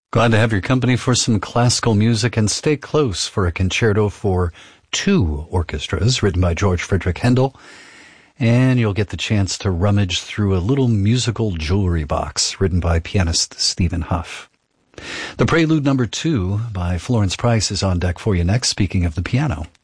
Glad to have your company for some classical music, and stay close for a concerto for two orchestras written by George Frederick Handel. And you'll get the chance to rummage through a little musical jewelry box written by pianist Stephen Huff. The Prelude No. 2 by Florence Price is on deck for you next, speaking of the piano.